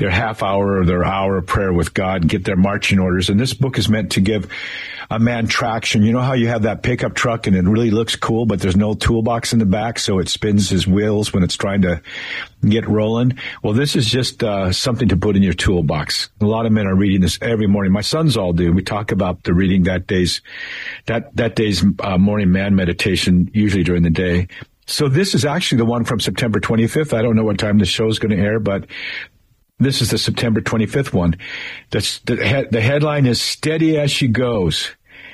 their half hour or their hour of prayer with God, get their marching orders. And this book is meant to give a man traction. You know how you have that pickup truck and it really looks cool, but there's no toolbox in the back, so it spins his wheels when it's trying to get rolling? Well, this is just something to put in your toolbox. A lot of men are reading this every morning. My sons all do. We talk about the reading that day's morning man meditation, usually during the day. So this is actually the one from September 25th. I don't know what time the show is going to air, but this is the September 25th one. The headline is "Steady as She Goes."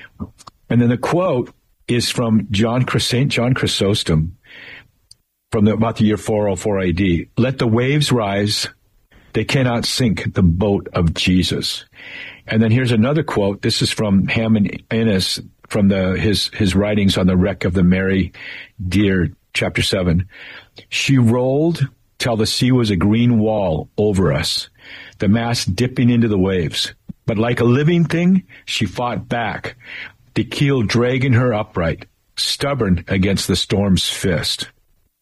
And then the quote is from St. John Chrysostom from about the year 404 AD. "Let the waves rise. They cannot sink the boat of Jesus." And then here's another quote. This is from Hammond Innes from his writings on the wreck of the Mary Dear, chapter 7. "She rolled till the sea was a green wall over us, the mast dipping into the waves. But like a living thing, she fought back, the keel dragging her upright, stubborn against the storm's fist."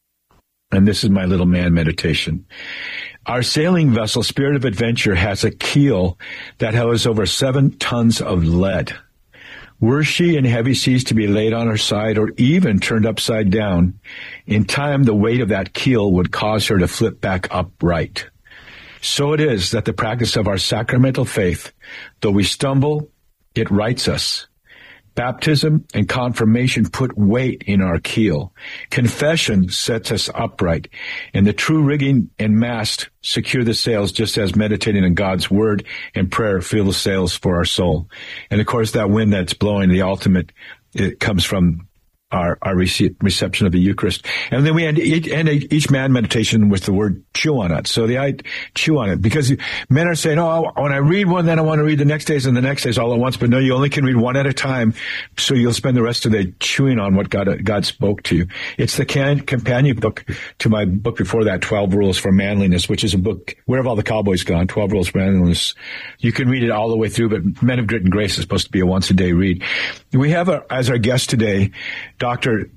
And this is my little man meditation. "Our sailing vessel, Spirit of Adventure, has a keel that has over 7 tons of lead. Were she in heavy seas to be laid on her side or even turned upside down, in time the weight of that keel would cause her to flip back upright. So it is that the practice of our sacramental faith, though we stumble, it rights us. Baptism and confirmation put weight in our keel. Confession sets us upright, and the true rigging and mast secure the sails, just as meditating on God's word and prayer fill the sails for our soul." And of course, that wind that's blowing, the ultimate, it comes from our reception of the Eucharist. And then we end each man meditation with the word "chew on it." So I chew on it, because men are saying, "Oh, when I read one, then I want to read the next days and the next days all at once." But no, you only can read one at a time. So you'll spend the rest of the day chewing on what God spoke to you. It's the companion book to my book before that, 12 Rules for Manliness, which is a book, where have all the cowboys gone? 12 Rules for Manliness. You can read it all the way through, but Men of Grit and Grace is supposed to be a once a day read. We have as our guest today, Dr.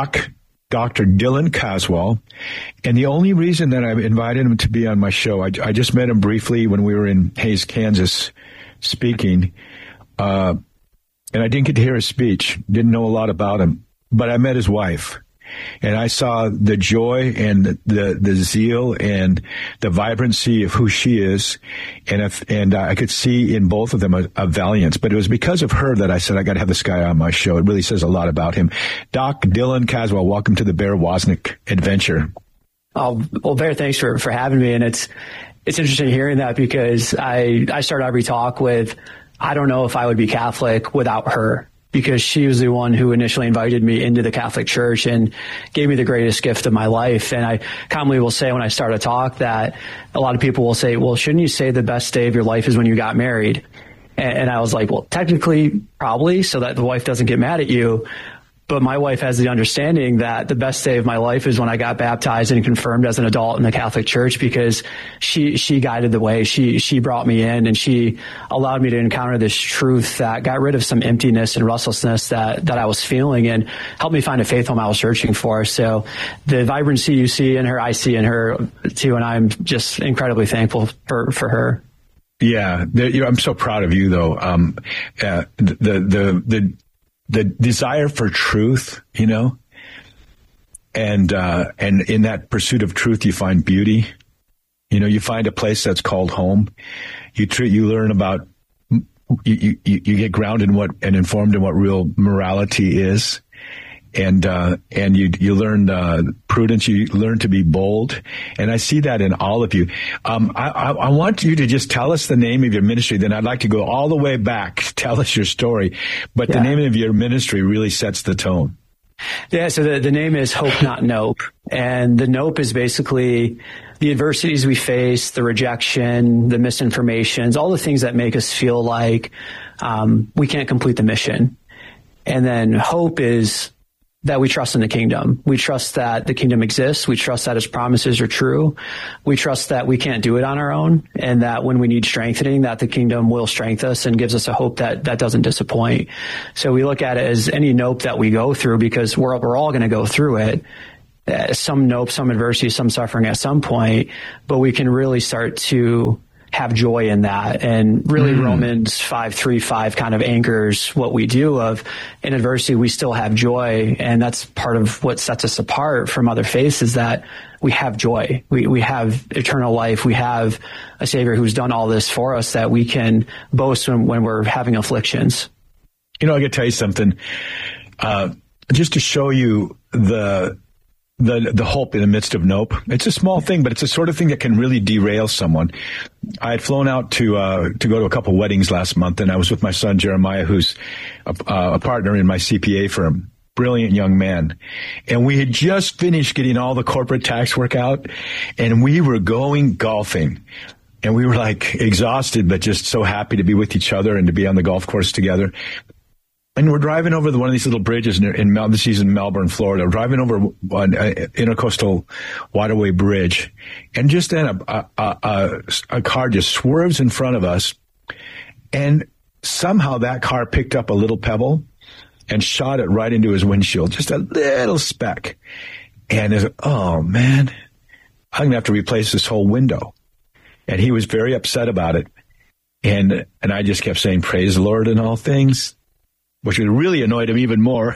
Dylan Caswell. And the only reason that I've invited him to be on my show, I just met him briefly when we were in Hays, Kansas, speaking. And I didn't get to hear his speech, didn't know a lot about him, but I met his wife. And I saw the joy and the zeal and the vibrancy of who she is. And I could see in both of them a valiance. But it was because of her that I said, I got to have this guy on my show. It really says a lot about him. Doc Dylan Caswell, welcome to the Bear Wozniak adventure. Oh, well, Bear, thanks for having me. And it's interesting hearing that, because I start every talk with, I don't know if I would be Catholic without her, because she was the one who initially invited me into the Catholic Church and gave me the greatest gift of my life. And I commonly will say when I start a talk that a lot of people will say, "Well, shouldn't you say the best day of your life is when you got married?" And I was like, well, technically, probably, so that the wife doesn't get mad at you. But my wife has the understanding that the best day of my life is when I got baptized and confirmed as an adult in the Catholic Church, because she guided the way. She brought me in, and she allowed me to encounter this truth that got rid of some emptiness and restlessness that I was feeling, and helped me find a faith home I was searching for. So the vibrancy you see in her, I see in her too, and I'm just incredibly thankful for her. Yeah, I'm so proud of you, though. The desire for truth, and in that pursuit of truth, you find beauty. You find a place that's called home. You learn about, you get grounded in and informed in what real morality is. And you learn prudence. You learn to be bold, and I see that in all of you. I want you to just tell us the name of your ministry. Then I'd like to go all the way back. Tell us your story, but The name of your ministry really sets the tone. Yeah. So the name is Hope Not Nope, and the nope is basically the adversities we face, the rejection, the misinformations, all the things that make us feel like we can't complete the mission. And then hope is that we trust in the kingdom. We trust that the kingdom exists. We trust that his promises are true. We trust that we can't do it on our own, and that when we need strengthening, that the kingdom will strengthen us and gives us a hope that doesn't disappoint. So we look at it as any nope that we go through, because we're all going to go through it. some nope, some adversity, some suffering at some point, but we can really start to have joy in that. And really Romans 5:3-5 kind of anchors what we do of in adversity, we still have joy. And that's part of what sets us apart from other faiths is that we have joy. We have eternal life. We have a Savior who's done all this for us that we can boast when we're having afflictions. I got to tell you something, just to show you the hope in the midst of nope. It's a small thing, but it's the sort of thing that can really derail someone. I had flown out to go to a couple weddings last month, and I was with my son Jeremiah, who's a partner in my CPA firm. Brilliant young man. And we had just finished getting all the corporate tax work out, and we were going golfing. And we were like exhausted, but just so happy to be with each other and to be on the golf course together. And we're driving over one of these little bridges this is in Melbourne, Florida. We're driving over an intercoastal waterway bridge. And just then a car just swerves in front of us. And somehow that car picked up a little pebble and shot it right into his windshield, just a little speck. And it's, oh man, I'm going to have to replace this whole window. And he was very upset about it. And I just kept saying, praise the Lord in all things, which really annoyed him even more.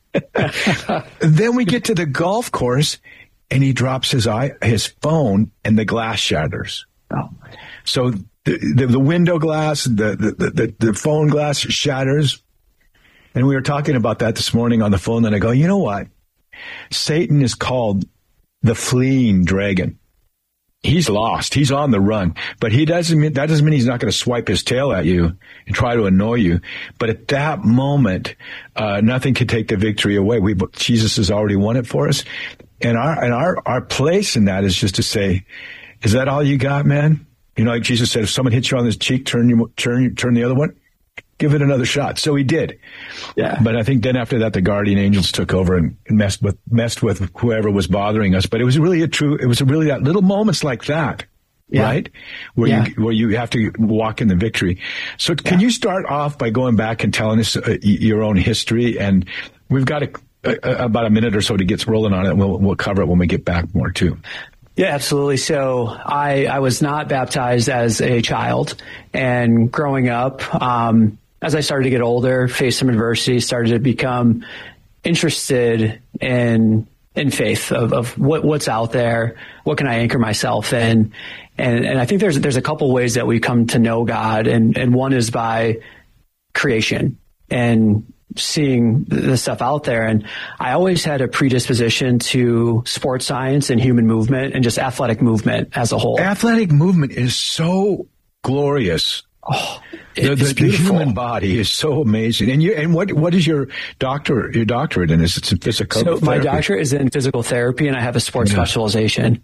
Then we get to the golf course and he drops his phone and the glass shatters. Oh. So the window glass, the phone glass shatters. And we were talking about that this morning on the phone, and I go, you know what? Satan is called the fleeing dragon. He's lost. He's on the run. But that doesn't mean he's not going to swipe his tail at you and try to annoy you. But at that moment, nothing can take the victory away. Jesus has already won it for us. And our place in that is just to say, is that all you got, man? Like Jesus said, if someone hits you on the cheek, turn the other one. Give it another shot. So he did. Yeah. But I think then after that, the guardian angels took over and messed with whoever was bothering us. But it was really that little moments like that, right? Where you have to walk in the victory. So can you start off by going back and telling us your own history? And we've got about a minute or so to get rolling on it. We'll cover it when we get back more too. Yeah, absolutely. So I was not baptized as a child, and growing up, as I started to get older, faced some adversity, started to become interested in faith of what's out there, what can I anchor myself in, and I think there's a couple ways that we come to know God, and one is by creation and seeing the stuff out there. And I always had a predisposition to sports science and human movement and just athletic movement as a whole. Athletic movement is so glorious. Oh, the human body is so amazing. And what is your doctorate in? Is it in physical therapy? So my doctorate is in physical therapy, and I have a sports specialization.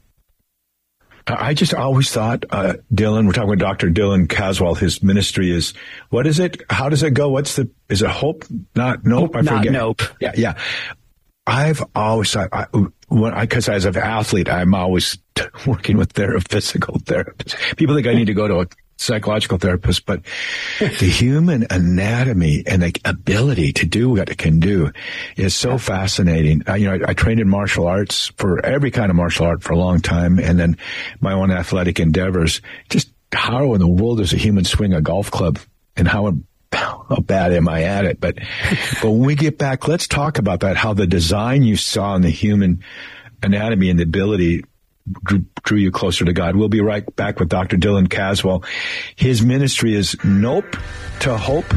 I just always thought, Dylan, we're talking with Dr. Dylan Caswell, his ministry is, what is it? How does it go? is it hope? Not nope? Hope, I forget. Not nope. Yeah. I've always thought, because as an athlete, I'm always working with physical therapists. People think I need to go to a psychological therapist, but the human anatomy and the ability to do what it can do is so fascinating. I trained in martial arts, for every kind of martial art, for a long time, and then my own athletic endeavors. Just how in the world does a human swing a golf club, and how bad am I at it? But when we get back, let's talk about that, how the design you saw in the human anatomy and the ability drew you closer to God. We'll be right back with Dr. Dylan Caswell. His ministry is Nope to Hope.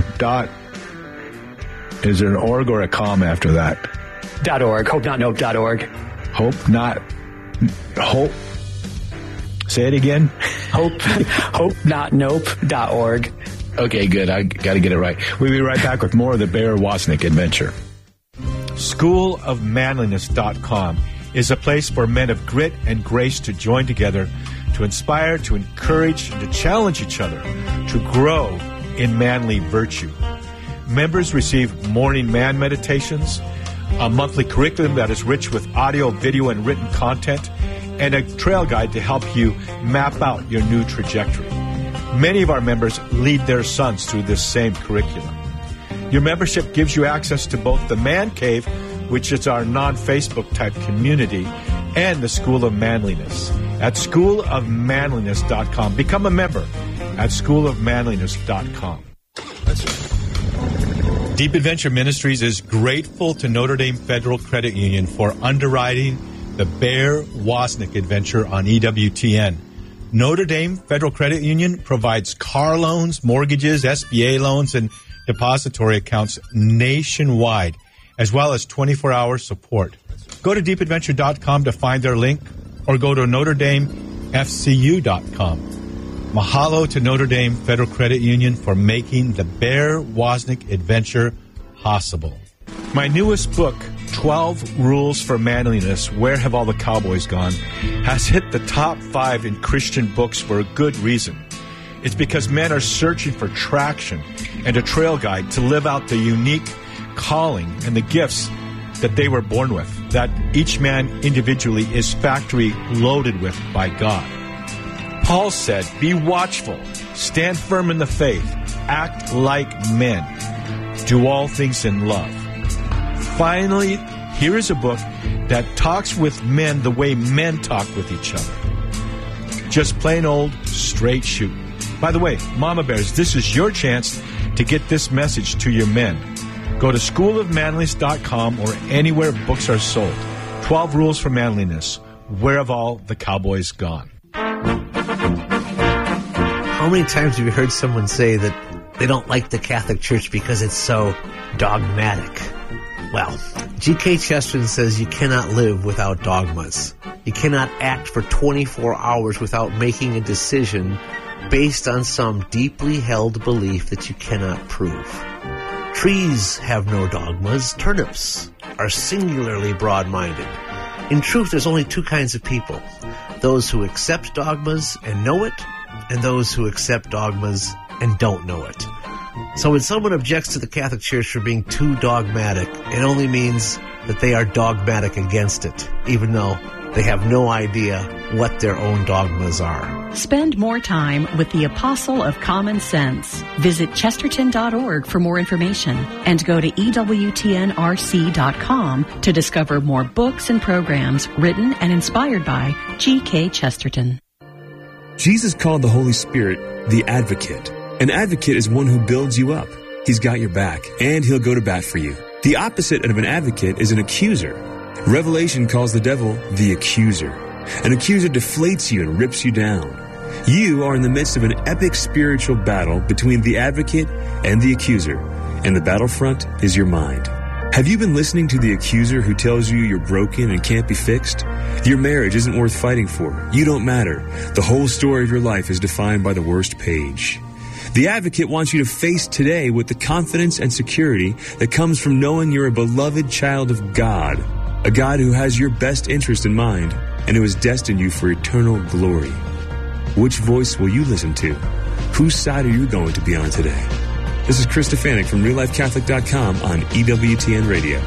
Is there an org or a com after that? .org. HopeNotNope.org. Hope. Say it again. HopeNotNope.org. Okay, good. I got to get it right. We'll be right back with more of the Bear Wozniak adventure. SchoolofManliness.com is a place for men of grit and grace to join together, to inspire, to encourage, and to challenge each other to grow in manly virtue. Members receive morning man meditations, a monthly curriculum that is rich with audio, video, and written content, and a trail guide to help you map out your new trajectory. Many of our members lead their sons through this same curriculum. Your membership gives you access to both the Man Cave, which is our non-Facebook type community, and the School of Manliness at schoolofmanliness.com. Become a member at schoolofmanliness.com. Deep Adventure Ministries is grateful to Notre Dame Federal Credit Union for underwriting the Bear Wozniak adventure on EWTN. Notre Dame Federal Credit Union provides car loans, mortgages, SBA loans, and depository accounts nationwide, as well as 24-hour support. Go to deepadventure.com to find their link, or go to NotreDameFCU.com. Mahalo to Notre Dame Federal Credit Union for making the Bear Wozniak adventure possible. My newest book, 12 Rules for Manliness, Where Have All the Cowboys Gone?, has hit the top 5 in Christian books for a good reason. It's because men are searching for traction and a trail guide to live out the unique calling and the gifts that they were born with, that each man individually is factory loaded with by God. Paul said, be watchful, stand firm in the faith, act like men, do all things in love. Finally, here is a book that talks with men the way men talk with each other. Just plain old straight shoot. By the way, Mama Bears, this is your chance to get this message to your men. Go to schoolofmanliness.com or anywhere books are sold. 12 Rules for Manliness. Where have all the cowboys gone? How many times have you heard someone say that they don't like the Catholic Church because it's so dogmatic? Well, G.K. Chesterton says you cannot live without dogmas. You cannot act for 24 hours without making a decision based on some deeply held belief that you cannot prove. Trees have no dogmas. Turnips are singularly broad-minded. In truth, there's only two kinds of people: those who accept dogmas and know it, and those who accept dogmas and don't know it. So when someone objects to the Catholic Church for being too dogmatic, it only means that they are dogmatic against it, even though they have no idea what their own dogmas are. Spend more time with the Apostle of Common Sense. Visit Chesterton.org for more information and go to EWTNRC.com to discover more books and programs written and inspired by G.K. Chesterton. Jesus called the Holy Spirit the Advocate. An advocate is one who builds you up. He's got your back, and he'll go to bat for you. The opposite of an advocate is an accuser. Revelation calls the devil the accuser. An accuser deflates you and rips you down. You are in the midst of an epic spiritual battle between the advocate and the accuser, and the battlefront is your mind. Have you been listening to the accuser who tells you you're broken and can't be fixed? Your marriage isn't worth fighting for. You don't matter. The whole story of your life is defined by the worst page. The advocate wants you to face today with the confidence and security that comes from knowing you're a beloved child of God, a God who has your best interest in mind and who has destined you for eternal glory. Which voice will you listen to? Whose side are you going to be on today? This is Chris Stefanik from RealLifeCatholic.com on EWTN Radio.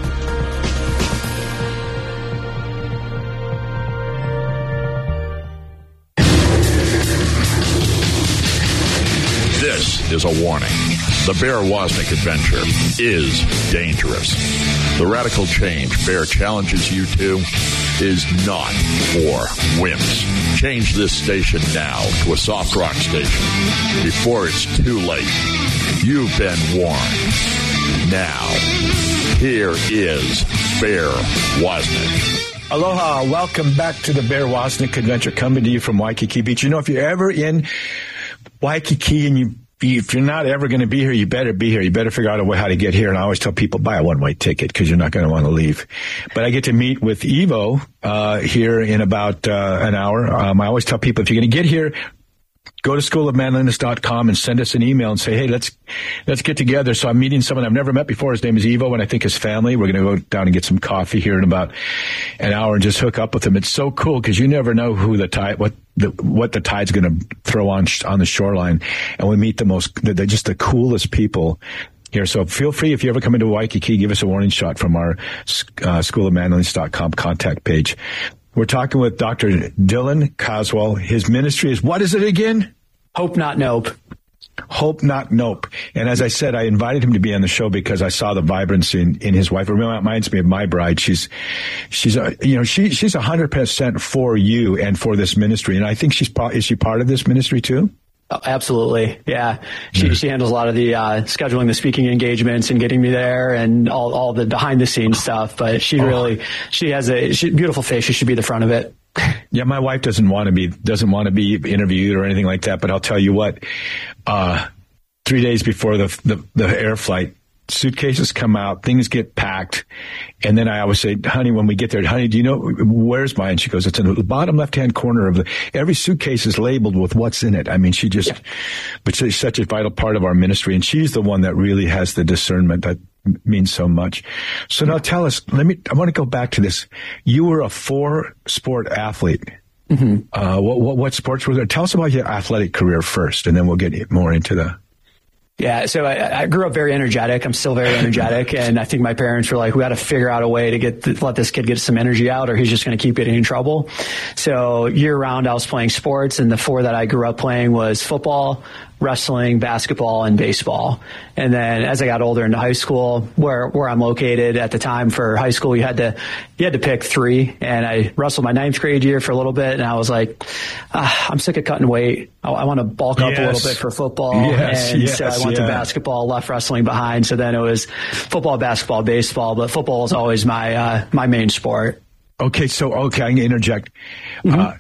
This is a warning. The Bear Wozniak adventure is dangerous. The radical change Bear challenges you to is not for wimps. Change this station now to a soft rock station before it's too late. You've been warned. Now, here is Bear Wozniak. Aloha. Welcome back to the Bear Wozniak adventure, coming to you from Waikiki Beach. You know, if you're ever in Waikiki and if you're not ever going to be here, you better be here. You better figure out a way how to get here. And I always tell people, buy a one-way ticket because you're not going to want to leave. But I get to meet with Evo here in about an hour. I always tell people, if you're going to get here, go to schoolofmanliness.com and send us an email and say, hey, let's get together. So I'm meeting someone I've never met before. His name is Evo, and I think his family. We're going to go down and get some coffee here in about an hour and just hook up with him. It's so cool because you never know who what the tide's going to throw on the shoreline. And we meet they're just the coolest people here. So feel free, if you ever come into Waikiki, give us a warning shot from our schoolofmanliness.com contact page. We're talking with Dr. Dylan Caswell. His ministry is, what is it again? Hope Not Nope. Hope, not nope. And as I said, I invited him to be on the show because I saw the vibrancy in his wife. It reminds me of my bride. She's 100% for you and for this ministry. And I think is she part of this ministry too? Oh, absolutely. Yeah. She handles a lot of the scheduling, the speaking engagements and getting me there and all the behind the scenes stuff. But she has a beautiful face. She should be the front of it. Yeah, my wife doesn't want to be interviewed or anything like that. But I'll tell you what, 3 days before the air flight, suitcases come out, things get packed, and then I always say, honey, when we get there, honey, do you know where's mine? She goes, it's in the bottom left-hand corner of every suitcase is labeled with what's in it. I mean, but she's such a vital part of our ministry, and she's the one that really has the discernment that means so much. So now tell us, I want to go back to this. You were a 4-sport athlete. Mm-hmm. What sports were there? Tell us about your athletic career first, and then we'll get more into the... Yeah, so I grew up very energetic. I'm still very energetic, and I think my parents were like, we got to figure out a way to let this kid get some energy out, or he's just going to keep getting in trouble. So year-round, I was playing sports, and the 4 that I grew up playing was football, wrestling, basketball, and baseball. And then as I got older into high school, where I'm located at the time for high school, you had to pick 3. And I wrestled my 9th grade year for a little bit, and I was like, I'm sick of cutting weight. I want to bulk up a little bit for football. So I went to basketball, left wrestling behind. So then it was football, basketball, baseball, but football was always my main sport. Okay, I can interject. Mm-hmm.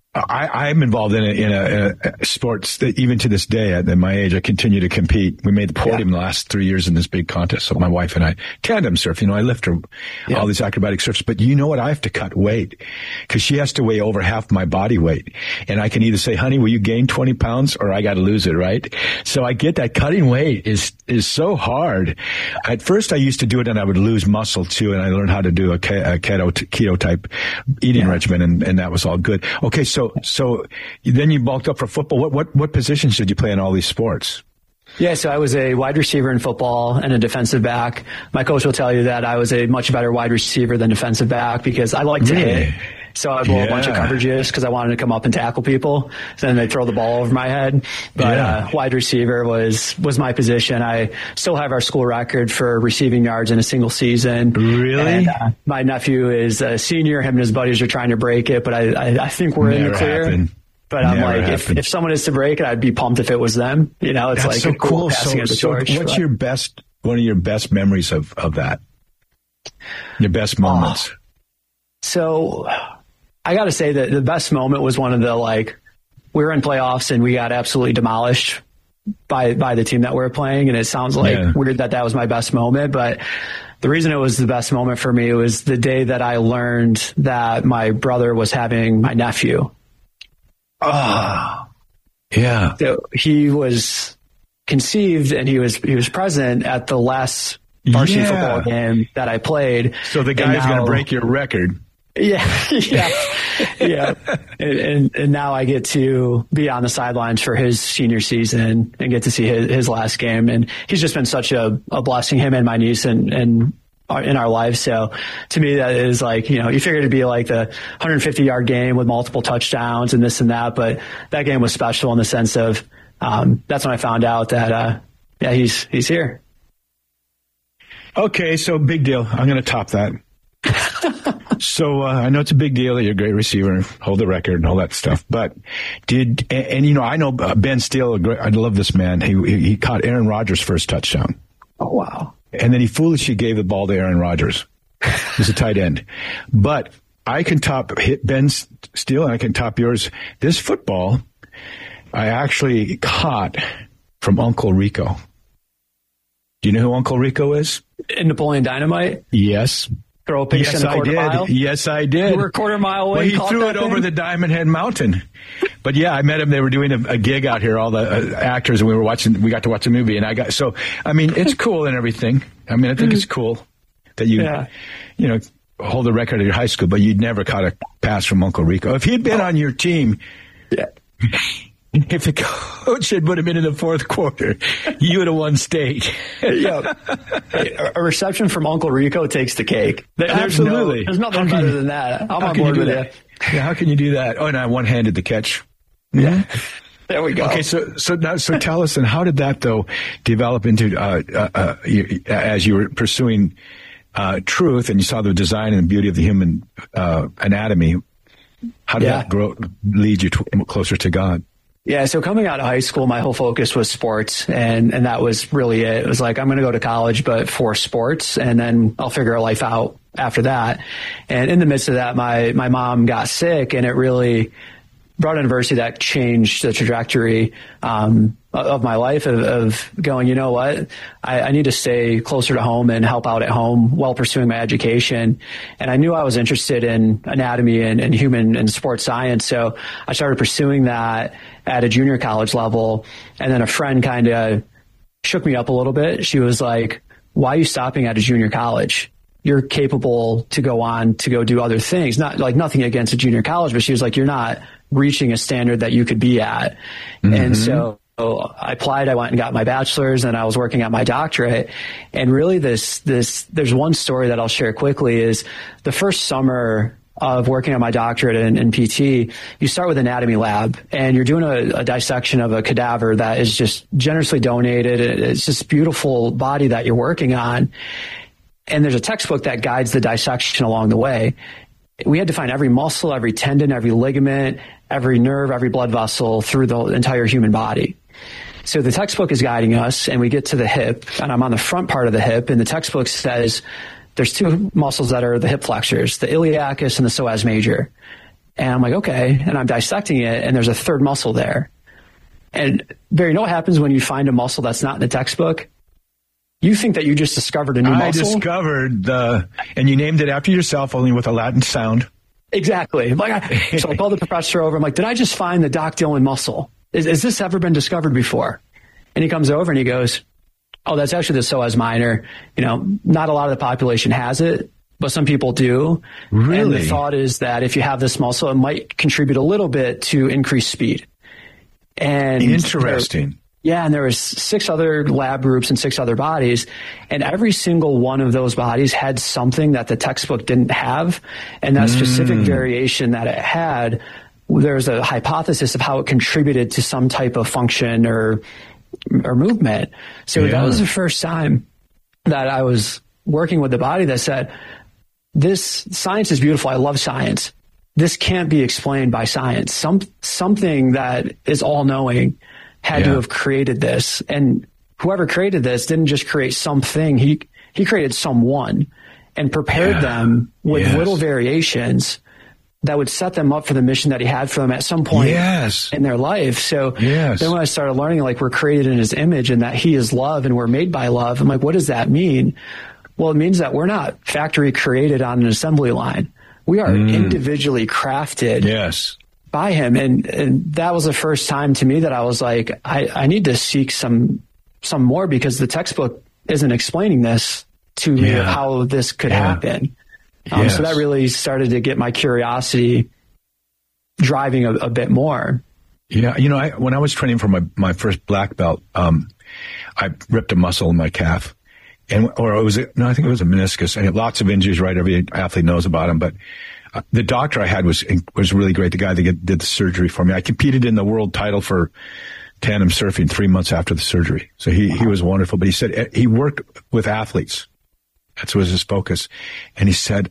I'm involved in a sports that even to this day, at my age, I continue to compete. We made the podium the last 3 years in this big contest. So my wife and I tandem surf. I lift her all these acrobatic surfs. But you know what? I have to cut weight because she has to weigh over half my body weight. And I can either say, honey, will you gain 20 pounds or I got to lose it, right? So I get that cutting weight is so hard. At first, I used to do it and I would lose muscle too. And I learned how to do a keto type eating regimen, and that was all good. Okay, so then you bulked up for football. What positions did you play in all these sports? Yeah, so I was a wide receiver in football and a defensive back. My coach will tell you that I was a much better wide receiver than defensive back because I like to hit. So I blow a bunch of coverages because I wanted to come up and tackle people. So then they throw the ball over my head. But wide receiver was my position. I still have our school record for receiving yards in a single season. Really? And, my nephew is a senior. Him and his buddies are trying to break it, but I think we're in the clear. Happened. But I'm like, if someone is to break it, I'd be pumped if it was them. It's that's like so a cool passing of the torch. What's one of your best memories of that? Your best moments? So I got to say that the best moment was one of the, we were in playoffs and we got absolutely demolished by the team that we were playing. And it sounds weird that was my best moment, but the reason it was the best moment for me was the day that I learned that my brother was having my nephew. Yeah. So he was conceived and he was present at the last varsity football game that I played. So the guy's going to break your record. Yeah. And now I get to be on the sidelines for his senior season and get to see his last game. And he's just been such a blessing, him and my niece and in our lives. So to me, that is you figured it'd be like the 150-yard game with multiple touchdowns and this and that. But that game was special in the sense of, that's when I found out that, he's here. Okay. So big deal. I'm going to top that. So I know it's a big deal that you're a great receiver, hold the record and all that stuff. But I know Ben Steele, I love this man. He caught Aaron Rodgers' first touchdown. Oh, wow. And then he foolishly gave the ball to Aaron Rodgers. He's a tight end. But I can top Ben Steele and I can top yours. This football, I actually caught from Uncle Rico. Do you know who Uncle Rico is? In Napoleon Dynamite? Yes. Throw a pitch in a quarter mile? Yes, I did. You were a quarter mile away. Well, he threw it over the Diamond Head Mountain. But yeah, I met him. They were doing a gig out here, all the actors, and we got to watch a movie. And it's cool and everything. I think it's cool that you hold the record at your high school, but you'd never caught a pass from Uncle Rico. If he'd been on your team, if the coach had put him in the fourth quarter, you would have won state. A reception from Uncle Rico takes the cake. Absolutely. There's nothing better than that. I'm on board with it. Yeah, how can you do that? Oh, and I one-handed the catch. Yeah. There we go. Okay, so tell us, and how did that though develop into as you were pursuing truth, and you saw the design and beauty of the human anatomy? How did that lead you closer to God? Yeah, so coming out of high school, my whole focus was sports, and that was really it. It was like, I'm going to go to college, but for sports, and then I'll figure life out after that. And in the midst of that, my mom got sick, and it really brought adversity that changed the trajectory of my life of going, you know what, I need to stay closer to home and help out at home while pursuing my education. And I knew I was interested in anatomy and human and sports science. So I started pursuing that at a junior college level. And then a friend kind of shook me up a little bit. She was like, why are you stopping at a junior college? You're capable to go on to go do other things. Not like nothing against a junior college, but she was like, you're not reaching a standard that you could be at. Mm-hmm. And so I applied, I went and got my bachelor's, and I was working at my doctorate. And really there's one story that I'll share quickly is the first summer of working on my doctorate in PT, you start with anatomy lab, and you're doing a dissection of a cadaver that is just generously donated. It's just beautiful body that you're working on. And there's a textbook that guides the dissection along the way. We had to find every muscle, every tendon, every ligament, every nerve, every blood vessel through the entire human body. So the textbook is guiding us, and we get to the hip, and I'm on the front part of the hip, and the textbook says there's two muscles that are the hip flexors, the iliacus and the psoas major. And I'm like, okay, and I'm dissecting it, and there's a third muscle there. And Barry, you know what happens when you find a muscle that's not in the textbook? You think that you just discovered a new muscle. I discovered and you named it after yourself, only with a Latin sound. Exactly. So I called the professor over. I'm like, did I just find the Doc Dylan muscle? Has this ever been discovered before? And he comes over and he goes, oh, that's actually the psoas minor. You know, not a lot of the population has it, but some people do. Really? And the thought is that if you have this muscle, it might contribute a little bit to increased speed. And interesting. And there was 6 other lab groups and 6 other bodies, and every single one of those bodies had something that the textbook didn't have, and that specific variation that it had, there's a hypothesis of how it contributed to some type of function or movement. So that was the first time that I was working with the body that said, this science is beautiful. I love science. This can't be explained by science. Something that is all-knowing had to have created this. And whoever created this didn't just create something. He created someone and prepared them with little variations that would set them up for the mission that he had for them at some point in their life. So then when I started learning, like, we're created in his image and that he is love and we're made by love, I'm like, what does that mean? Well, it means that we're not factory created on an assembly line. We are individually crafted by him. And that was the first time to me that I was like, I need to seek some more, because the textbook isn't explaining this to me, how this could happen. So that really started to get my curiosity driving a bit more. Yeah. You know, when I was training for my first black belt, I ripped a muscle in my calf. I think it was a meniscus. I had lots of injuries, right? Every athlete knows about them, but the doctor I had was really great. The guy that did the surgery for me. I competed in the world title for tandem surfing 3 months after the surgery. So he was wonderful, but he said he worked with athletes. That was his focus. And he said,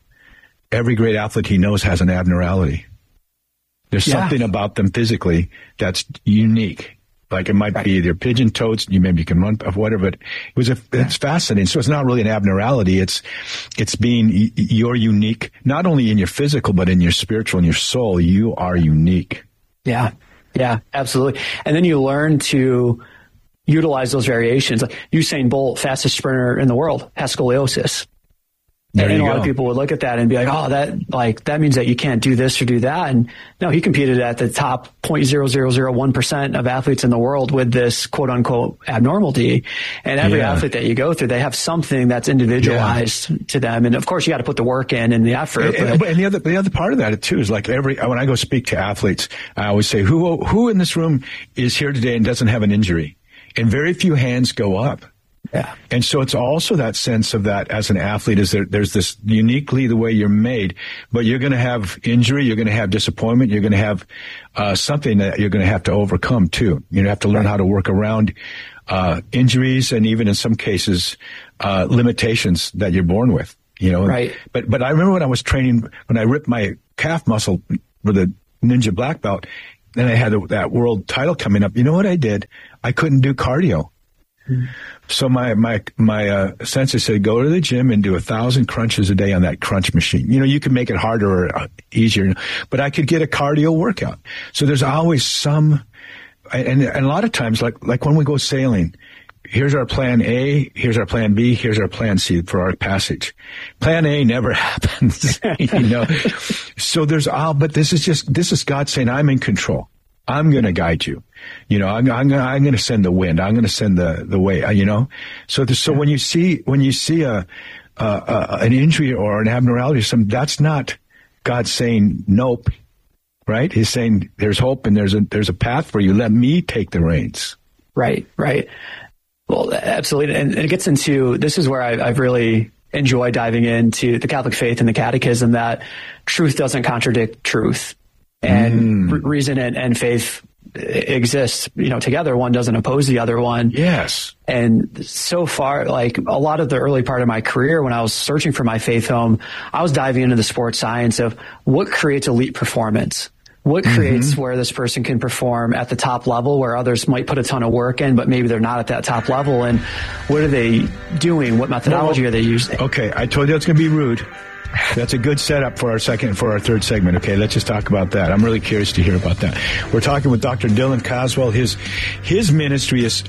every great athlete he knows has an abnormality. There's something about them physically that's unique. Like, it might be their pigeon toes, maybe you can run, whatever, but it's fascinating. So it's not really an abnormality. It's being, you're unique, not only in your physical, but in your spiritual and your soul. You are unique. Yeah. Yeah, absolutely. And then you learn to utilize those variations. Like Usain Bolt, fastest sprinter in the world, has scoliosis. And a lot of people would look at that and be like, oh, that means that you can't do this or do that. And no, he competed at the top 0.0001% of athletes in the world with this quote unquote abnormality. And every athlete that you go through, they have something that's individualized to them. And of course you got to put the work in and the effort. And the other part of that too is, like, when I go speak to athletes, I always say, who in this room is here today and doesn't have an injury? And very few hands go up. Yeah. And so it's also that sense of that as an athlete is there's this uniquely the way you're made, but you're going to have injury, you're going to have disappointment, you're going to have something that you're going to have to overcome too. You have to learn how to work around injuries and even in some cases limitations that you're born with. Right. But I remember when I was training, when I ripped my calf muscle with a Ninja black belt, then I had that world title coming up. You know what I did? I couldn't do cardio. So my sensei said, go to the gym and do 1,000 crunches a day on that crunch machine. You can make it harder or easier, but I could get a cardio workout. So there's always some, and a lot of times, like when we go sailing, here's our plan A, here's our plan B, here's our plan C for our passage. Plan A never happens, So but this is God saying, I'm in control. I'm going to guide you. I'm going to send the wind. I'm going to send the way, So when you see an injury or an abnormality or something, that's not God saying nope, right? He's saying there's hope and there's a path for you. Let me take the reins. Right. Well, absolutely. And it gets into, this is where I've really enjoyed diving into the Catholic faith and the catechism, that truth doesn't contradict truth. And reason and faith exist, together. One doesn't oppose the other one. Yes. And so far, like a lot of the early part of my career, when I was searching for my faith home, I was diving into the sports science of what creates elite performance. What creates where this person can perform at the top level where others might put a ton of work in, but maybe they're not at that top level. And what are they doing? What methodology are they using? Okay. I told you it's going to be rude. That's a good setup for our third segment. Okay, let's just talk about that. I'm really curious to hear about that. We're talking with Dr. Dylan Caswell. His ministry is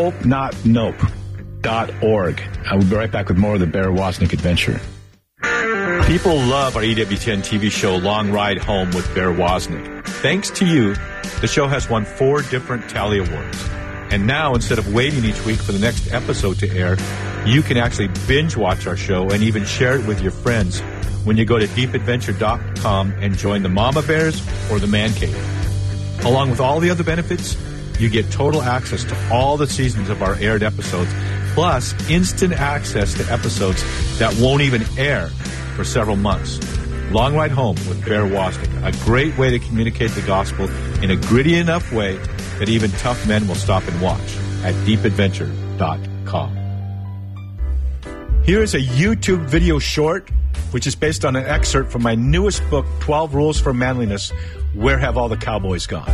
HopeNotNope.org. I will be right back with more of the Bear Wozniak Adventure. People love our EWTN TV show, Long Ride Home with Bear Wozniak. Thanks to you, the show has won 4 different Tally Awards. And now, instead of waiting each week for the next episode to air, you can actually binge watch our show and even share it with your friends when you go to deepadventure.com and join the Mama Bears or the Man Cave. Along with all the other benefits, you get total access to all the seasons of our aired episodes, plus instant access to episodes that won't even air for several months. Long Ride Home with Bear Wozniak, a great way to communicate the gospel in a gritty enough way that even tough men will stop and watch at deepadventure.com. Here is a YouTube video short, which is based on an excerpt from my newest book, 12 Rules for Manliness, Where Have All the Cowboys Gone?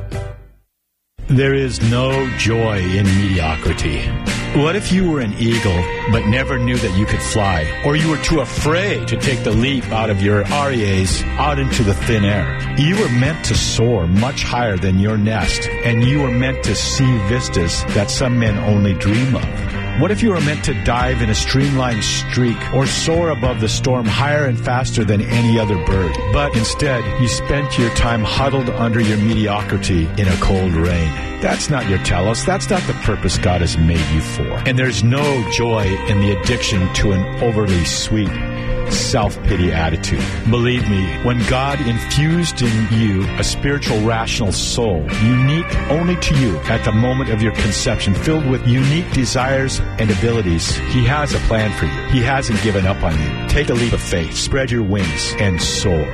There is no joy in mediocrity. What if you were an eagle but never knew that you could fly? Or you were too afraid to take the leap out of your REAs out into the thin air? You were meant to soar much higher than your nest, and you were meant to see vistas that some men only dream of. What if you were meant to dive in a streamlined streak or soar above the storm higher and faster than any other bird? But instead, you spent your time huddled under your mediocrity in a cold rain. That's not your telos. That's not the purpose God has made you for. And there's no joy in the addiction to an overly sweet self-pity attitude. Believe me, when God infused in you a spiritual, rational soul, unique only to you at the moment of your conception, filled with unique desires and abilities, He has a plan for you. He hasn't given up on you. Take a leap of faith, spread your wings, and soar.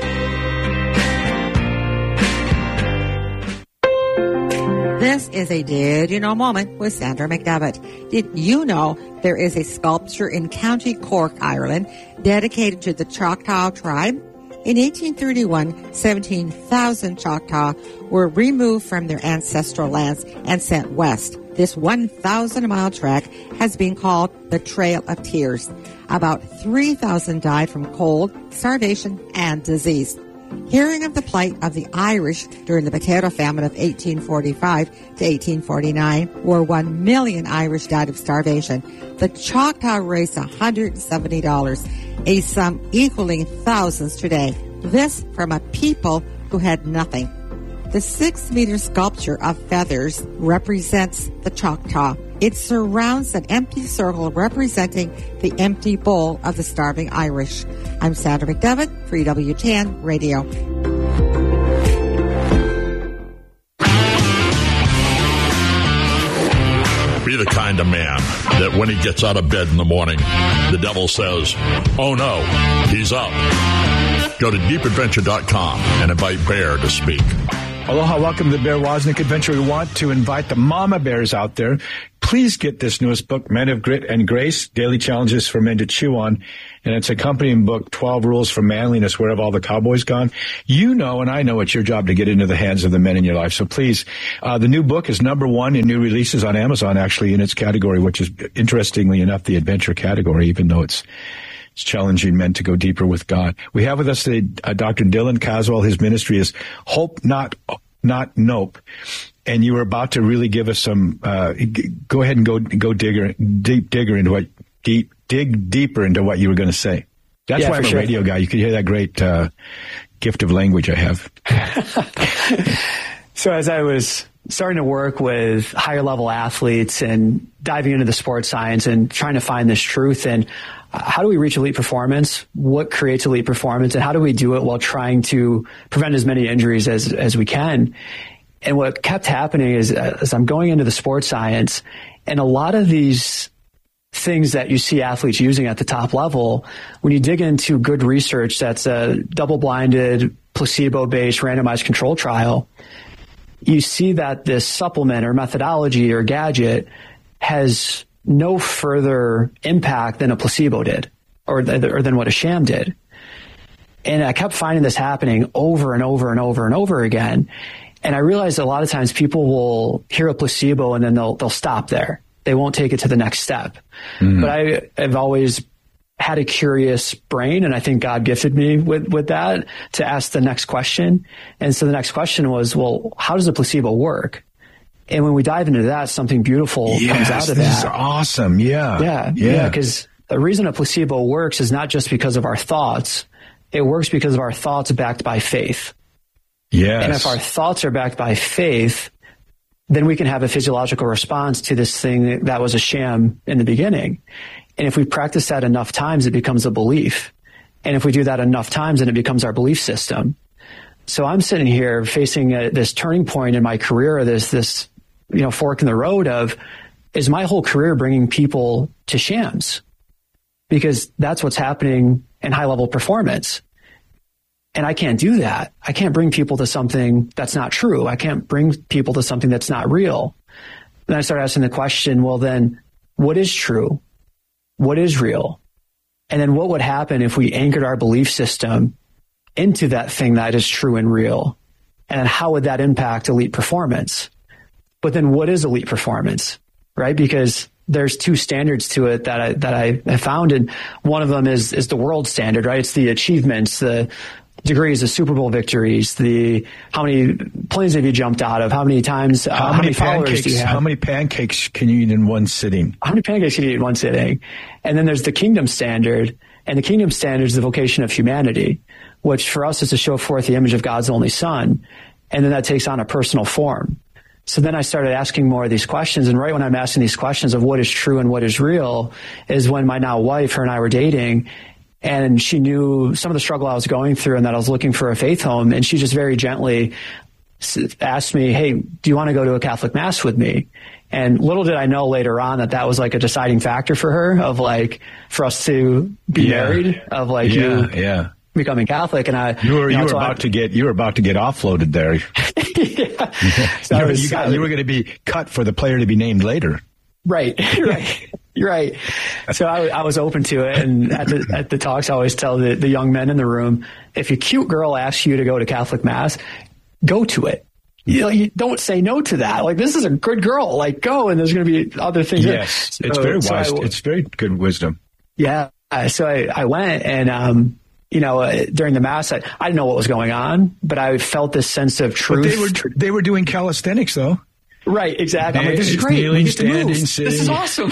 This is a Did You Know moment with Sandra McDevitt. Did you know there is a sculpture in County Cork, Ireland, dedicated to the Choctaw tribe? In 1831, 17,000 Choctaw were removed from their ancestral lands and sent west. This 1,000-mile trek has been called the Trail of Tears. About 3,000 died from cold, starvation, and disease. Hearing of the plight of the Irish during the potato famine of 1845 to 1849, where 1 million Irish died of starvation, the Choctaw raised $170, a sum equaling thousands today. This from a people who had nothing. The 6-meter sculpture of feathers represents the Choctaw. It surrounds an empty circle representing the empty bowl of the starving Irish. I'm Sandra McDevitt for EWTN Radio. Be the the kind of man that when he gets out of bed in the morning, the devil says, "Oh no, he's up." Go to deepadventure.com and invite Bear to speak. Aloha, welcome to the Bear Wozniak Adventure. We want to invite the mama bears out there. Please get this newest book, Men of Grit and Grace, Daily Challenges for Men to Chew On. And its accompanying book, 12 Rules for Manliness, Where Have All the Cowboys Gone? You know, and I know it's your job to get into the hands of the men in your life. So please, the new book is #1 in new releases on Amazon, actually, in its category, which is, interestingly enough, the adventure category, even though it's challenging men to go deeper with God. We have with us today Dr. Dylan Caswell. His ministry is Hope Not Nope. And you were about to really give us some. Go ahead and dig deeper into what you were going to say. That's why I'm a radio guy. You can hear that great gift of language I have. So as I was starting to work with higher level athletes and diving into the sports science and trying to find this truth and how do we reach elite performance? What creates elite performance? And how do we do it while trying to prevent as many injuries as we can? And what kept happening is as I'm going into the sports science, and a lot of these things that you see athletes using at the top level, when you dig into good research that's a double-blinded, placebo-based, randomized control trial, you see that this supplement or methodology or gadget has no further impact than a placebo did or than what a sham did. And I kept finding this happening over and over and over and over again. And I realized a lot of times people will hear a placebo and then they'll stop there. They won't take it to the next step. Mm-hmm. But I've always had a curious brain, and I think God gifted me with that to ask the next question. And so the next question was, well, how does a placebo work? And when we dive into that, something beautiful comes out of that. This is awesome. Yeah. Because the reason a placebo works is not just because of our thoughts. It works because of our thoughts backed by faith. Yes. And if our thoughts are backed by faith, then we can have a physiological response to this thing that was a sham in the beginning. And if we practice that enough times, it becomes a belief. And if we do that enough times, then it becomes our belief system. So I'm sitting here facing this turning point in my career, this fork in the road of, is my whole career bringing people to shams? Because that's what's happening in high level performance. And I can't do that. I can't bring people to something that's not true. I can't bring people to something that's not real. Then I started asking the question, well, then what is true? What is real? And then what would happen if we anchored our belief system into that thing that is true and real? And then how would that impact elite performance? But then what is elite performance, right? Because there's two standards to it that I found. And one of them is the world standard, right? It's the achievements, the degrees, the Super Bowl victories, how many planes have you jumped out of? How many times, how many followers do you have? How many pancakes can you eat in one sitting? How many pancakes can you eat in one sitting? And then there's the kingdom standard, and the kingdom standard is the vocation of humanity, which for us is to show forth the image of God's only Son. And then that takes on a personal form. So then I started asking more of these questions. And right when I'm asking these questions of what is true and what is real is when my now wife, her and I were dating, and she knew some of the struggle I was going through and that I was looking for a faith home. And she just very gently asked me, hey, do you want to go to a Catholic Mass with me? And little did I know later on that was like a deciding factor for her of like, for us to be married, of like becoming Catholic. And you were about to get offloaded there. So you were going to be cut for the player to be named later. Right. You're right. So I was open to it. And at the talks, I always tell the young men in the room, if a cute girl asks you to go to Catholic Mass, go to it. You don't say no to that. Like, this is a good girl. Like, go, and there's going to be other things. Yes. It's very wise. It's very good wisdom. Yeah. So I went, and, during the Mass, I didn't know what was going on, but I felt this sense of truth. But they were doing calisthenics, though. Right, exactly. I'm like, this is great. Kneeling, standing, sitting. This is awesome.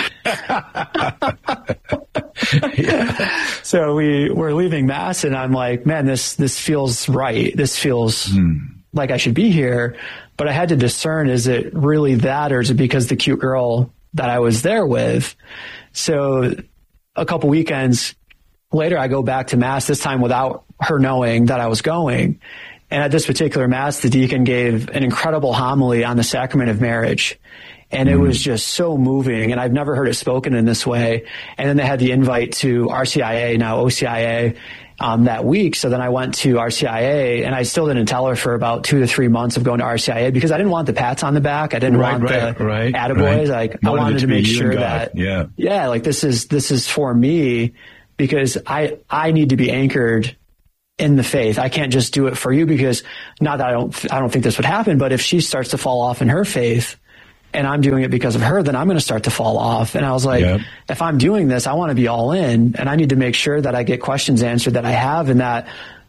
So we're leaving Mass, and I'm like, man, this feels right. This feels like I should be here. But I had to discern, is it really that, or is it because the cute girl that I was there with? So a couple weekends later, I go back to Mass, this time without her knowing that I was going. And at this particular Mass, the deacon gave an incredible homily on the sacrament of marriage. And it was just so moving, and I've never heard it spoken in this way. And then they had the invite to RCIA, now OCIA, that week. So then I went to RCIA, and I still didn't tell her for about 2 to 3 months of going to RCIA because I didn't want the pats on the back. I didn't want the attaboys. Like, I wanted to make sure that, like this is for me, because I need to be anchored in the faith. I can't just do it for you, because not that I don't think this would happen, but if she starts to fall off in her faith, and I'm doing it because of her, then I'm going to start to fall off. And I was like, if I'm doing this, I want to be all in, and I need to make sure that I get questions answered that I have, and that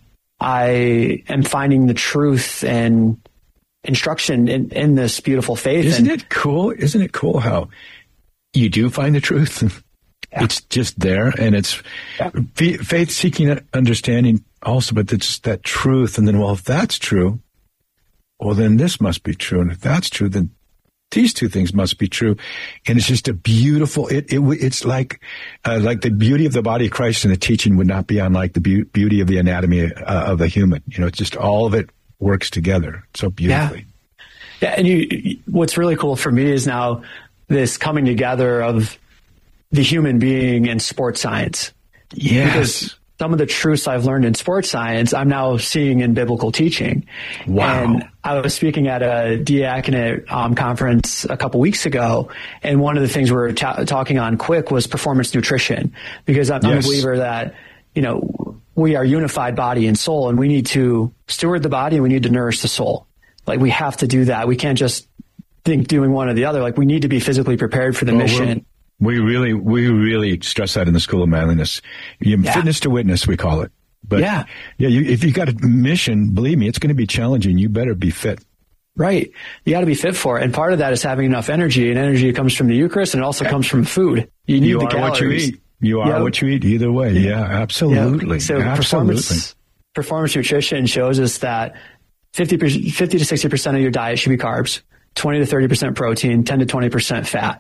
I am finding the truth and instruction in this beautiful faith. Isn't it cool? Isn't it cool how you do find the truth? It's just there, and it's faith seeking understanding also, but it's that truth. And then, well, if that's true, well, then this must be true. And if that's true, then these two things must be true. And it's just a beautiful, it's like the beauty of the body of Christ, and the teaching would not be unlike the beauty of the anatomy of the human. It's just all of it works together so beautifully. Yeah. And what's really cool for me is now this coming together of the human being in sports science. Yes. Because some of the truths I've learned in sports science, I'm now seeing in biblical teaching. Wow. And I was speaking at a diaconate conference a couple weeks ago, and one of the things we were talking on quick was performance nutrition, because I'm a believer that, we are unified body and soul, and we need to steward the body and we need to nourish the soul. Like, we have to do that. We can't just think doing one or the other. Like, we need to be physically prepared for the mission. We really stress that in the School of Manliness. Fitness to witness, we call it. But if you got a mission, believe me, it's going to be challenging. You better be fit. Right. You got to be fit for it. And part of that is having enough energy, and energy comes from the Eucharist, and it also comes from food. You need the calories. What you eat. You are what you eat either way. Yeah, absolutely. So performance nutrition shows us that 50 to 60% of your diet should be carbs, 20 to 30% protein, 10 to 20% fat.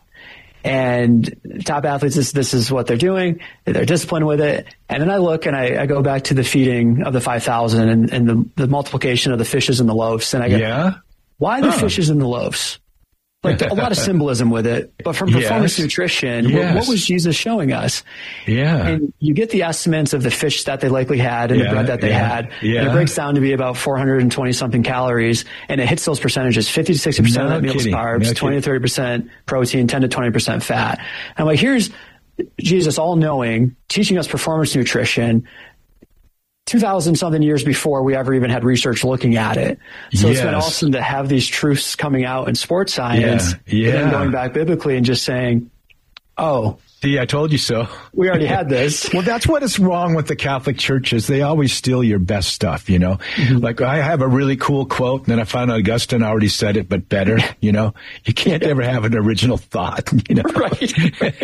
And top athletes, this is what they're doing. They're disciplined with it. And then I look and I go back to the feeding of the 5,000 and the multiplication of the fishes and the loaves. And I go, why the fishes and the loaves? Like, a lot of symbolism with it. But from performance nutrition, what was Jesus showing us? Yeah. And you get the estimates of the fish that they likely had and the bread that they had. Yeah. And it breaks down to be about 420 something calories. And it hits those percentages, 50 to 60% of that meal's carbs, 20 to 30% protein, 10 to 20% fat. And I'm like, here's Jesus all knowing, teaching us performance nutrition 2,000 something years before we ever even had research looking at it. So it's been awesome to have these truths coming out in sports science, and then going back biblically and just saying, see, I told you so. We already had this. Well, that's what is wrong with the Catholic churches. They always steal your best stuff, Mm-hmm. Like, I have a really cool quote, and then I found out Augustine already said it, but better, You can't ever have an original thought, Right.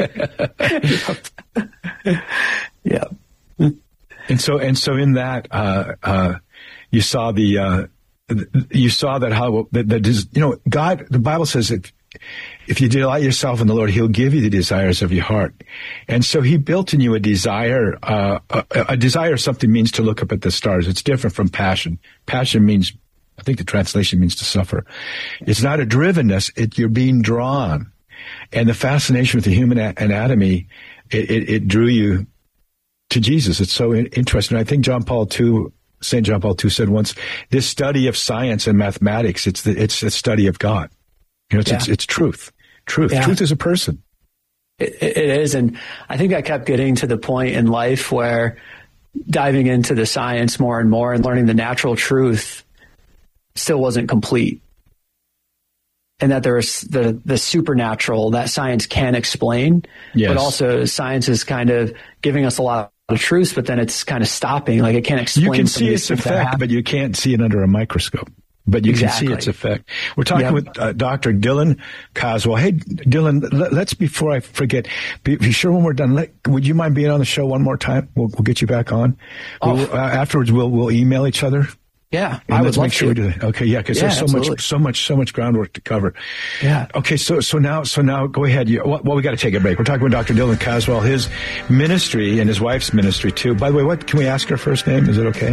Yeah. And so in that, you saw that how God, the Bible says that if you delight yourself in the Lord, He'll give you the desires of your heart. And so He built in you a desire. A desire something means to look up at the stars. It's different from passion. Passion means, I think the translation means to suffer. It's not a drivenness. You're being drawn. And the fascination with the human anatomy, it drew you to Jesus. It's so interesting. I think St. John Paul II said once, this study of science and mathematics, it's a study of God. It's truth. Yeah. Truth is a person. It is. And I think I kept getting to the point in life where diving into the science more and more and learning the natural truth still wasn't complete. And that there was the supernatural that science can explain, but also science is kind of giving us a lot of truths, but then it's kind of stopping. Like, it can't explain. You can see its effect, but you can't see it under a microscope. But you can see its effect. We're talking with Dr. Dylan Caswell. Hey, Dylan, let's, before I forget, be sure when we're done, would you mind being on the show one more time? We'll get you back on. Afterwards, we'll email each other. Yeah, I would make sure we do that. Okay, because there's so much groundwork to cover. Yeah. Okay, so now go ahead. We got to take a break. We're talking with Dr. Dylan Caswell, his ministry and his wife's ministry too. By the way, what can we ask her first name? Is it okay?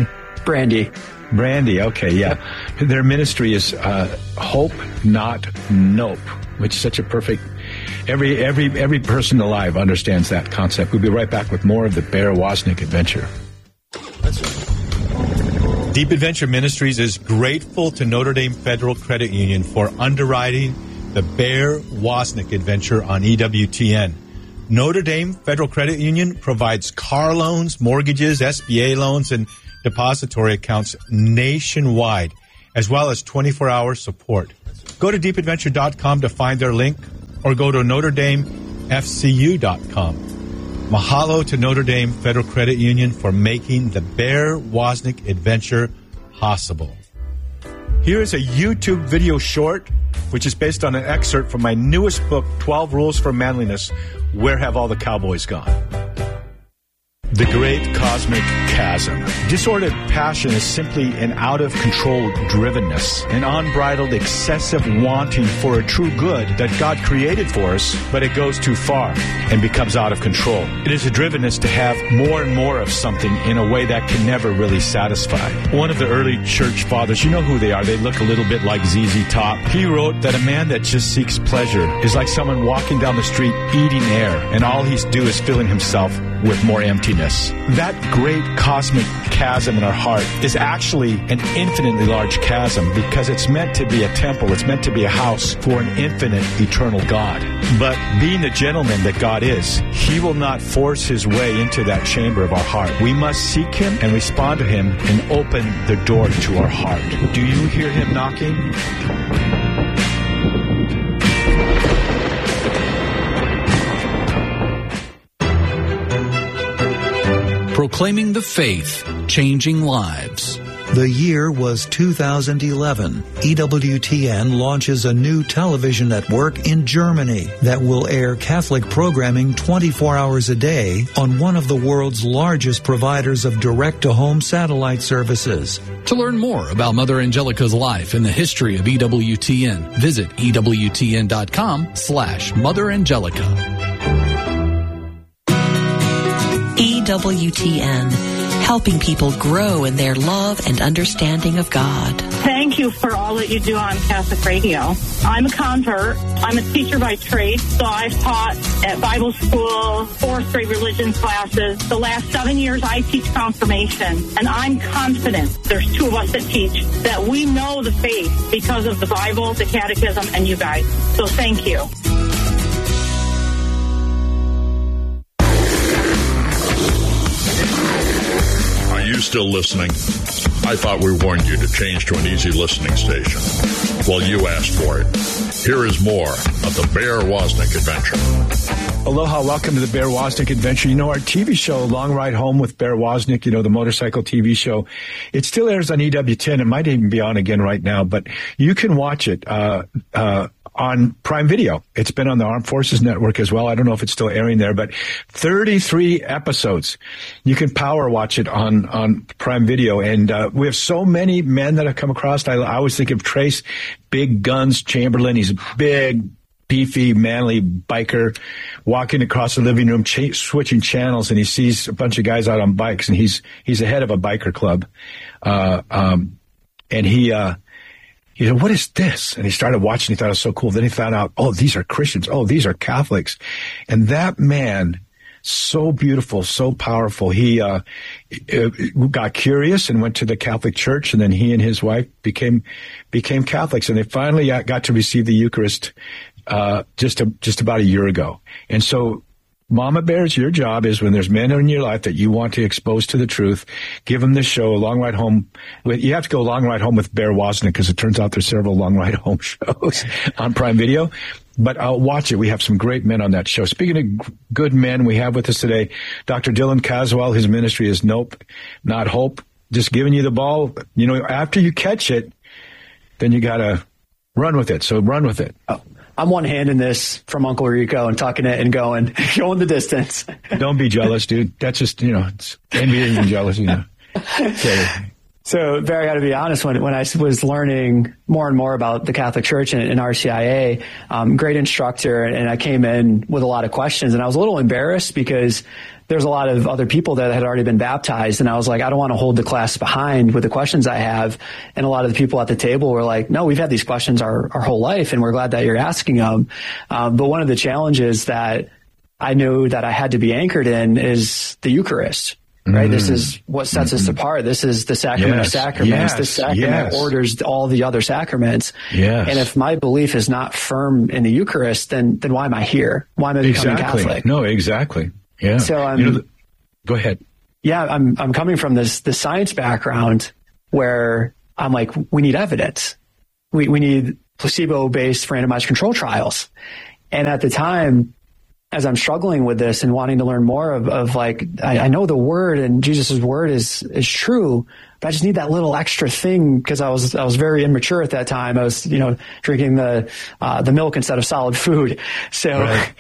Brandy. Brandy, okay, yeah. Their ministry is Hope, Not Nope, which is such a perfect... Every person alive understands that concept. We'll be right back with more of the Bear Wozniak Adventure. That's right. Deep Adventure Ministries is grateful to Notre Dame Federal Credit Union for underwriting the Bear Wozniak Adventure on EWTN. Notre Dame Federal Credit Union provides car loans, mortgages, SBA loans, and depository accounts nationwide, as well as 24-hour support. Go to deepadventure.com to find their link, or go to NotreDameFCU.com. Mahalo to Notre Dame Federal Credit Union for making the Bear Wozniak Adventure possible. Here is a YouTube video short, which is based on an excerpt from my newest book, 12 Rules for Manliness, Where Have All the Cowboys Gone? The Great Cosmic Chasm. Disordered passion is simply an out-of-control drivenness, an unbridled, excessive wanting for a true good that God created for us, but it goes too far and becomes out of control. It is a drivenness to have more and more of something in a way that can never really satisfy. One of the early church fathers, you know who they are, they look a little bit like ZZ Top. He wrote that a man that just seeks pleasure is like someone walking down the street eating air, and all he's do is filling himself with more emptiness. That great cosmic chasm in our heart is actually an infinitely large chasm because it's meant to be a temple. It's meant to be a house for an infinite, eternal God. But being the gentleman that God is, He will not force His way into that chamber of our heart. We must seek Him and respond to Him and open the door to our heart. Do you hear Him knocking? Proclaiming the faith, changing lives. The year was 2011. EWTN launches a new television network in Germany that will air Catholic programming 24 hours a day on one of the world's largest providers of direct-to-home satellite services. To learn more about Mother Angelica's life and the history of EWTN, visit EWTN.com/Mother Angelica. EWTN, helping people grow in their love and understanding of God. Thank you for all that you do on Catholic Radio. I'm a convert. I'm a teacher by trade, so I've taught at Bible school, 4th grade religion classes. The last 7 years, I teach confirmation, and I'm confident, there's two of us that teach, that we know the faith because of the Bible, the Catechism, and you guys. So thank you. Are you still listening? I thought we warned you to change to an easy listening station. Well, you asked for it. Here is more of the Bear Wozniak Adventure. Aloha, welcome to the Bear Wozniak Adventure. You know, our TV show, Long Ride Home with Bear Wozniak, you know, the motorcycle TV show, it still airs on EWTN. It might even be on again right now, but you can watch it on Prime Video. It's been on the Armed Forces Network as well. I don't know if it's still airing there, but 33 episodes. You can power watch it on Prime Video. And we have so many men that I've come across. I always think of Trace Big Guns Chamberlain. He's a big, beefy, manly biker walking across the living room, switching channels, and he sees a bunch of guys out on bikes, and he's the head of a biker club. And he said, what is this? And he started watching. He thought it was so cool. Then he found out, oh, these are Christians. Oh, these are Catholics. And that man, so beautiful, so powerful. He got curious and went to the Catholic Church, and then he and his wife became Catholics. And they finally got to receive the Eucharist just about a year ago. And so, Mama Bears, your job is when there's men in your life that you want to expose to the truth, give them this show, Long Ride Home. You have to go Long Ride Home with Bear Wozniak because it turns out there's several Long Ride Home shows on Prime Video. But watch it. We have some great men on that show. Speaking of good men, we have with us today Dr. Dylan Caswell. His ministry is Nope, Not Hope. Just giving you the ball. You know, after you catch it, then you got to run with it. So run with it. I'm one-handing this from Uncle Rico and tucking it and going the distance. Don't be jealous, dude. That's just, it's envy and jealousy, Okay. So, Barry, I got to be honest, when I was learning more and more about the Catholic Church and RCIA, great instructor, and I came in with a lot of questions, and I was a little embarrassed because there's a lot of other people that had already been baptized, and I was like, I don't want to hold the class behind with the questions I have. And a lot of the people at the table were like, no, we've had these questions our whole life, and we're glad that you're asking them. But one of the challenges that I knew that I had to be anchored in is the Eucharist. Right. This is what sets us apart. This is the sacrament of sacraments. The sacrament orders all the other sacraments. Yes. And if my belief is not firm in the Eucharist, then why am I here? Why am I becoming Catholic? No, exactly. Yeah. So go ahead. Yeah, I'm coming from the science background where I'm like, we need evidence. We need placebo-based randomized control trials. And at the time, as I'm struggling with this and wanting to learn more of like, I know the word and Jesus' word is true, but I just need that little extra thing because I was very immature at that time. I was, drinking the milk instead of solid food. So right.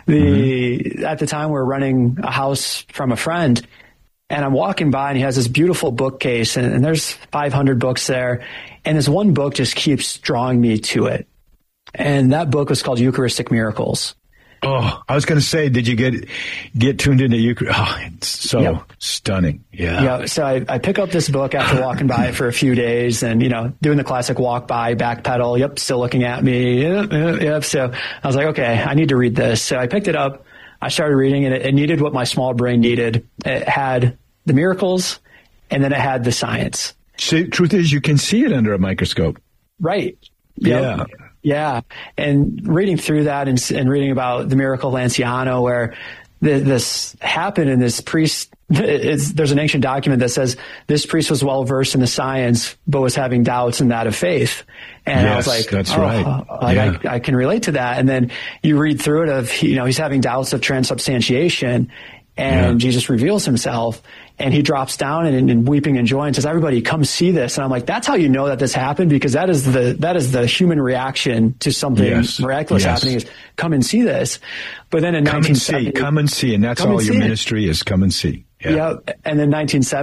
At the time we're renting a house from a friend and I'm walking by and he has this beautiful bookcase and there's 500 books there. And this one book just keeps drawing me to it. And that book was called Eucharistic Miracles. Oh, I was going to say, did you get tuned into Eucharist? Oh, it's so stunning. Yeah. Yeah. So I pick up this book after walking by it for a few days and, doing the classic walk by, backpedal. Yep. Still looking at me. Yep. So I was like, okay, I need to read this. So I picked it up. I started reading and it needed what my small brain needed. It had the miracles and then it had the science. See, truth is you can see it under a microscope. Right. Yeah. Yep. Yeah. And reading through that and reading about the miracle of Lanciano, where this happened and this priest, there's an ancient document that says this priest was well versed in the science, but was having doubts in that of faith. And yes, I was like, that's right. I can relate to that. And then you read through it of, he's having doubts of transubstantiation and Jesus reveals himself. And he drops down and weeping in joy and says, everybody come see this. And I'm like, that's how you know that this happened, because that is the human reaction to something miraculous happening is come and see this. But then in 1970, come and see. And that's all your ministry is, come and see. Yeah. And then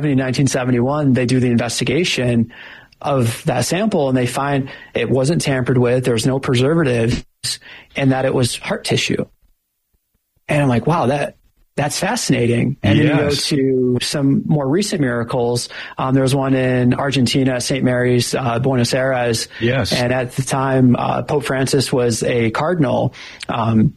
1971, they do the investigation of that sample and they find it wasn't tampered with. There was no preservatives and that it was heart tissue. And I'm like, wow, that's fascinating. And then you go to some more recent miracles. There was one in Argentina, St. Mary's, Buenos Aires. Yes. And at the time, Pope Francis was a cardinal, in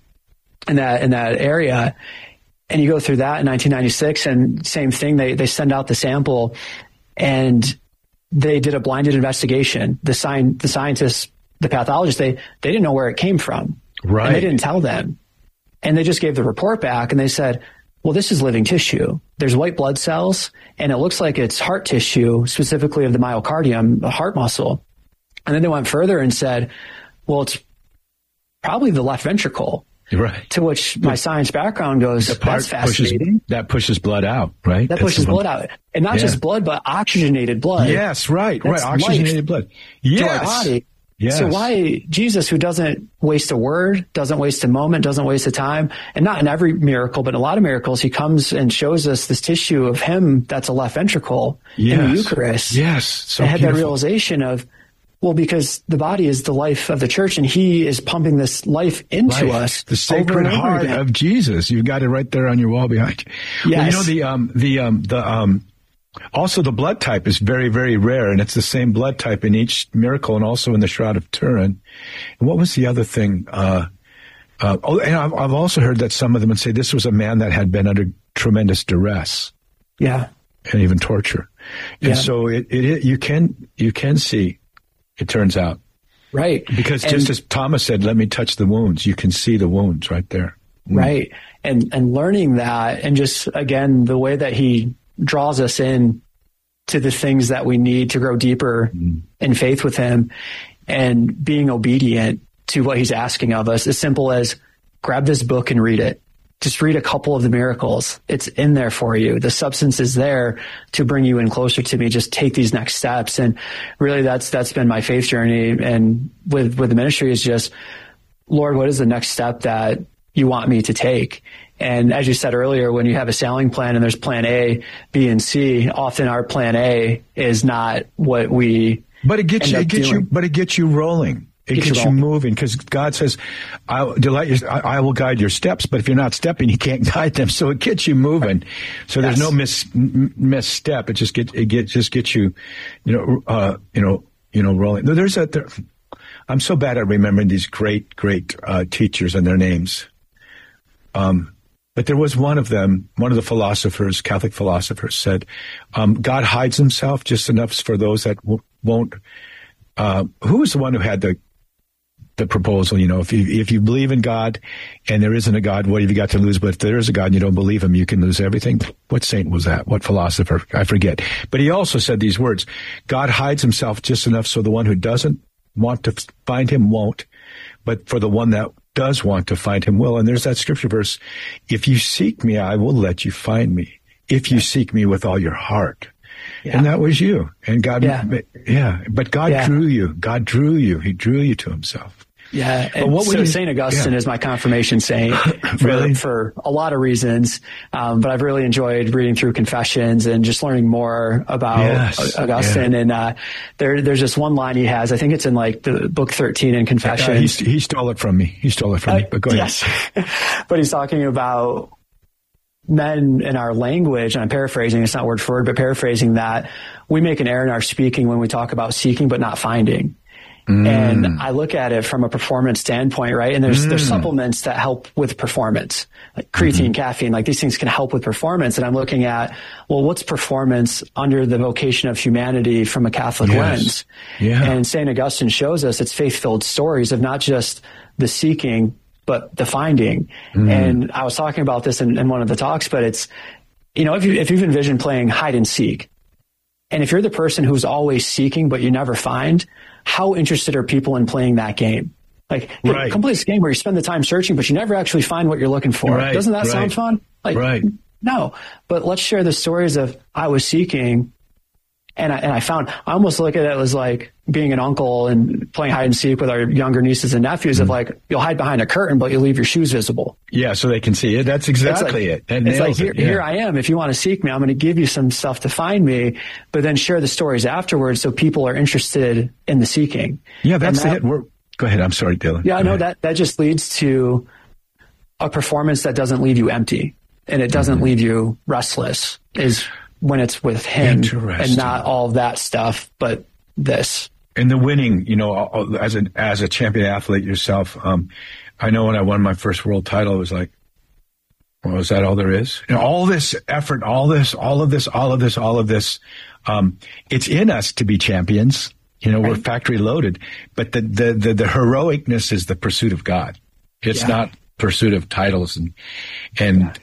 that area. And you go through that in 1996 and same thing. They send out the sample and they did a blinded investigation. The scientists, the pathologists, they didn't know where it came from. Right. And they didn't tell them. And they just gave the report back and they said, well, this is living tissue. There's white blood cells and it looks like it's heart tissue, specifically of the myocardium, the heart muscle. And then they went further and said, well, it's probably the left ventricle. Right. To which my science background goes, that's fascinating. That pushes blood out, right? That pushes blood out. And not just blood, but oxygenated blood. Yes, right. That's right. Oxygenated blood. Yes. To our body. Yes. So why Jesus, who doesn't waste a word, doesn't waste a moment, doesn't waste a time, and not in every miracle, but in a lot of miracles, he comes and shows us this tissue of him that's a left ventricle in the Eucharist. Yes. So I had that realization of, well, because the body is the life of the church and he is pumping this life into us. The Sacred Heart of Jesus. You've got it right there on your wall behind you. Yes. Well, also, the blood type is very, very rare, and it's the same blood type in each miracle and also in the Shroud of Turin. And what was the other thing? And I've also heard that some of them would say this was a man that had been under tremendous duress. Yeah. And even torture. And so you can see, it turns out. Right. Because just as Thomas said, let me touch the wounds. You can see the wounds right there. Right. And learning that, and just, again, the way that he draws us in to the things that we need to grow deeper in faith with him and being obedient to what he's asking of us. As simple as grab this book and read it. Just read a couple of the miracles. It's in there for you. The substance is there to bring you in closer to me. Just take these next steps. And really that's been my faith journey. And with the ministry is just, Lord, what is the next step that you want me to take? And as you said earlier, when you have a sailing plan and there's plan A, B, and C, often our plan A is not what we But it gets you rolling. It gets you moving, because God says, I will guide your steps, but if you're not stepping, you can't guide them. So it gets you moving. So there's no misstep. It just gets you, rolling. I'm so bad at remembering these great teachers and their names. But there was one of them, one of the philosophers, Catholic philosophers, said, God hides himself just enough for those that won't. Who was the one who had the proposal? If you believe in God and there isn't a God, what have you got to lose? But if there is a God and you don't believe him, you can lose everything. What saint was that? What philosopher? I forget. But he also said these words: God hides himself just enough so the one who doesn't want to find him won't, but for the one that does want to find him will. And there's that scripture verse: if you seek me, I will let you find me, if you seek me with all your heart. Yeah. And that was you. And God, but God drew you. God drew you. He drew you to himself. Yeah. And St. Augustine is my confirmation saint for a lot of reasons. But I've really enjoyed reading through Confessions and just learning more about Augustine. Yeah. And there's just one line he has. I think it's in like the book 13 in Confessions. He stole it from me. But go ahead. Yes. But he's talking about men in our language, and I'm paraphrasing, it's not word for word, but paraphrasing that, we make an error in our speaking when we talk about seeking but not finding. And I look at it from a performance standpoint, right? And there's supplements that help with performance, like creatine, caffeine, like these things can help with performance. And I'm looking at, well, what's performance under the vocation of humanity from a Catholic lens? Yeah. And St. Augustine shows us it's faith-filled stories of not just the seeking, but the finding. And I was talking about this in one of the talks, but it's, if you've envisioned playing hide and seek, and if you're the person who's always seeking, but you never find, how interested are people in playing that game? Like, come play this game where you spend the time searching, but you never actually find what you're looking for. Doesn't that sound fun? No, but let's share the stories of I was seeking and I found. I almost look at it as like being an uncle and playing hide and seek with our younger nieces and nephews of like, you'll hide behind a curtain, but you leave your shoes visible. Yeah, so they can see it. That's exactly it. It's like, here I am. If you want to seek me, I'm going to give you some stuff to find me, but then share the stories afterwards so people are interested in the seeking. Yeah, that's it. Go ahead. I'm sorry, Dylan. Yeah, I know that just leads to a performance that doesn't leave you empty and it doesn't leave you restless, is when it's with him and not all of that stuff, but this. And the winning, as a champion athlete yourself, I know when I won my first world title, it was like, well, is that all there is? All this effort, all of this, it's in us to be champions. We're factory loaded, but the heroicness is the pursuit of God. It's not pursuit of titles and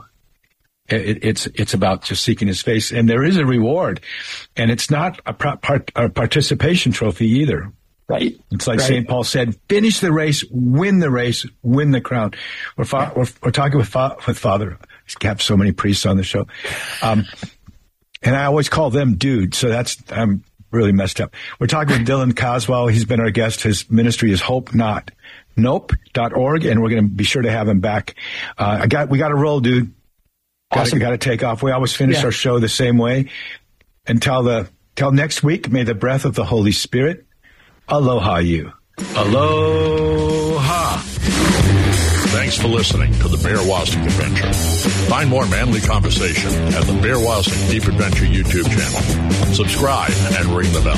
it's about just seeking his face, and there is a reward, and it's not a participation trophy either. Right. It's like St. Paul said, finish the race, win the crown. We're talking with Father. I have so many priests on the show. And I always call them dude. So I'm really messed up. We're talking with Dylan Coswell. He's been our guest. His ministry is hope.org, and we're going to be sure to have him back. We got to roll, dude. Awesome. Got to take off. We always finish our show the same way. Until next week, may the breath of the Holy Spirit aloha you. Aloha. Thanks for listening to the Bear Wozniak Adventure. Find more manly conversation at the Bear Wozniak Deep Adventure YouTube channel. Subscribe and ring the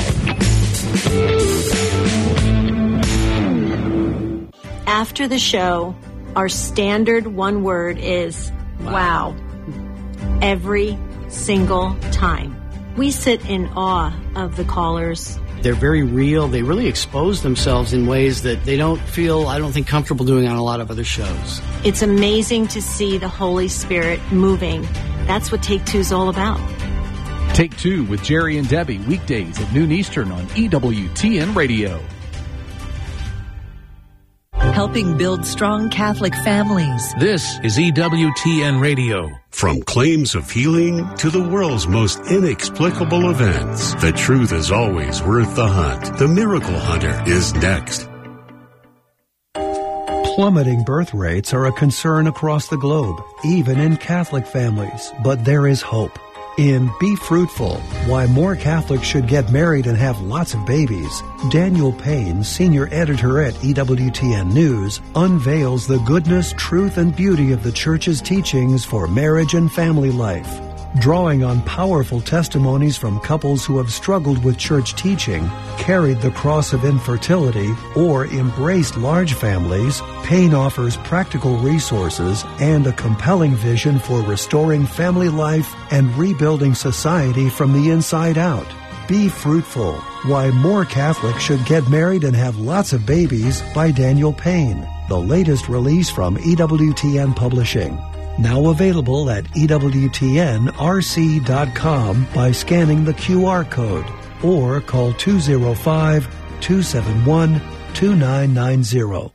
bell. After the show, our standard one word is wow. Every single time. We sit in awe of the callers. They're very real. They really expose themselves in ways that they don't feel, I don't think, comfortable doing on a lot of other shows. It's amazing to see the Holy Spirit moving. That's what Take Two's all about. Take Two with Jerry and Debbie, weekdays at noon Eastern on EWTN Radio. Helping build strong Catholic families. This is EWTN Radio. From claims of healing to the world's most inexplicable events, the truth is always worth the hunt. The Miracle Hunter is next. Plummeting birth rates are a concern across the globe, even in Catholic families, but there is hope. In Be Fruitful, Why More Catholics Should Get Married and Have Lots of Babies, Daniel Payne, senior editor at EWTN News, unveils the goodness, truth, and beauty of the Church's teachings for marriage and family life. Drawing on powerful testimonies from couples who have struggled with church teaching, carried the cross of infertility, or embraced large families, Payne offers practical resources and a compelling vision for restoring family life and rebuilding society from the inside out. Be Fruitful, Why More Catholics Should Get Married and Have Lots of Babies by Daniel Payne, the latest release from EWTN Publishing. Now available at EWTNRC.com by scanning the QR code or call 205-271-2990.